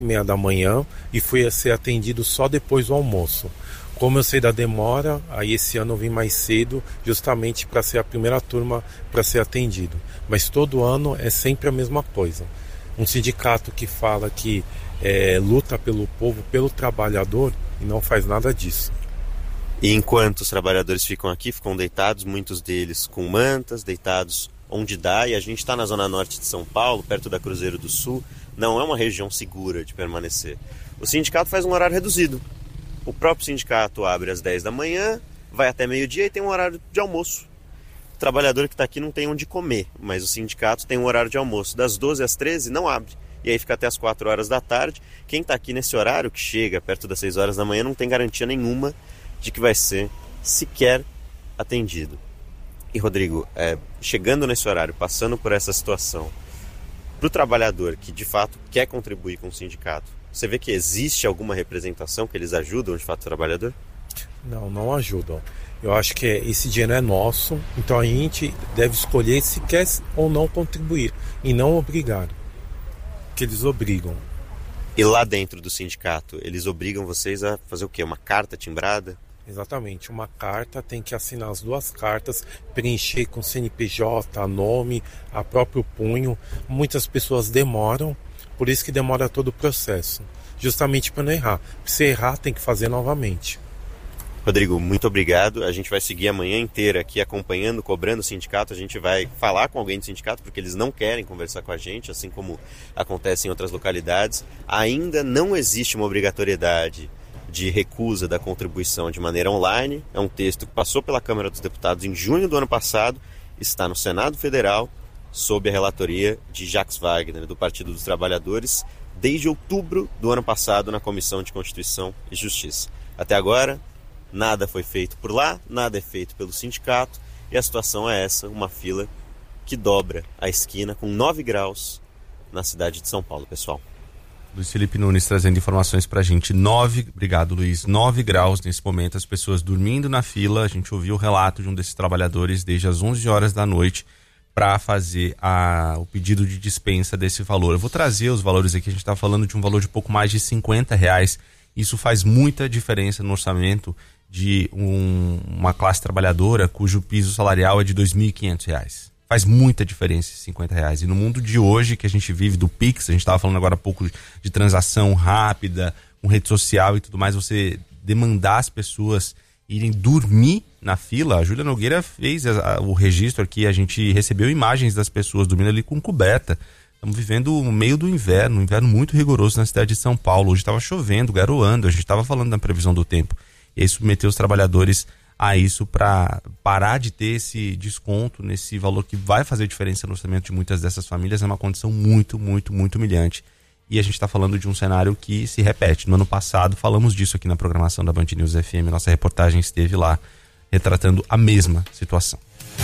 8h30 da manhã e fui a ser atendido só depois do almoço. Como eu sei da demora, aí esse ano eu vim mais cedo, justamente para ser a primeira turma para ser atendido. Mas todo ano é sempre a mesma coisa. Um sindicato que fala que luta pelo povo, pelo trabalhador, e não faz nada disso. E enquanto os trabalhadores ficam aqui, ficam deitados, muitos deles com mantas, deitados onde dá, e a gente está na zona norte de São Paulo, perto da Cruzeiro do Sul, não é uma região segura de permanecer. O sindicato faz um horário reduzido. O próprio sindicato abre às 10 da manhã, vai até meio-dia e tem um horário de almoço. O trabalhador que está aqui não tem onde comer, mas o sindicato tem um horário de almoço. Das 12 às 13 não abre, e aí fica até as 4 horas da tarde. Quem está aqui nesse horário, que chega perto das 6 horas da manhã, não tem garantia nenhuma de que vai ser sequer atendido. E Rodrigo, chegando nesse horário, passando por essa situação, para o trabalhador que de fato quer contribuir com o sindicato, você vê que existe alguma representação que eles ajudam de fato o trabalhador? Não ajudam. Eu acho que esse dinheiro é nosso, então a gente deve escolher se quer ou não contribuir e não obrigar, que eles obrigam. E lá dentro do sindicato, eles obrigam vocês a fazer o quê? Uma carta timbrada? Exatamente, uma carta, tem que assinar as 2 cartas, preencher com CNPJ, nome, a próprio punho. Muitas pessoas demoram, por isso que demora todo o processo, justamente para não errar. Se errar, tem que fazer novamente. Rodrigo, muito obrigado. A gente vai seguir a manhã inteira aqui acompanhando, cobrando o sindicato. A gente vai falar com alguém do sindicato, porque eles não querem conversar com a gente, assim como acontece em outras localidades. Ainda não existe uma obrigatoriedade de recusa da contribuição de maneira online. É um texto que passou pela Câmara dos Deputados em junho do ano passado, está no Senado Federal, sob a relatoria de Jacques Wagner, do Partido dos Trabalhadores, desde outubro do ano passado na Comissão de Constituição e Justiça. Até agora, nada foi feito por lá, nada é feito pelo sindicato, e a situação é essa, uma fila que dobra a esquina com 9 graus na cidade de São Paulo, pessoal. Luiz Felipe Nunes trazendo informações pra gente. Obrigado, Luiz. 9 graus nesse momento, as pessoas dormindo na fila. A gente ouviu o relato de um desses trabalhadores desde as 11 horas da noite para fazer o pedido de dispensa desse valor. Eu vou trazer os valores aqui, a gente está falando de um valor de pouco mais de R$50. Isso faz muita diferença no orçamento de uma classe trabalhadora cujo piso salarial é de R$2.500. Faz muita diferença esses R$50. E no mundo de hoje que a gente vive, do Pix, a gente estava falando agora há pouco de transação rápida, com rede social e tudo mais, você demandar as pessoas irem dormir na fila. A Júlia Nogueira fez o registro aqui, a gente recebeu imagens das pessoas dormindo ali com coberta. Estamos vivendo no meio do inverno, um inverno muito rigoroso na cidade de São Paulo. Hoje estava chovendo, garoando, a gente estava falando da previsão do tempo. E aí submeteu os trabalhadores a isso para parar de ter esse desconto nesse valor que vai fazer diferença no orçamento de muitas dessas famílias. É uma condição muito, muito, muito humilhante. E a gente está falando de um cenário que se repete. No ano passado falamos disso aqui na programação da Band News FM. Nossa reportagem esteve lá retratando a mesma situação.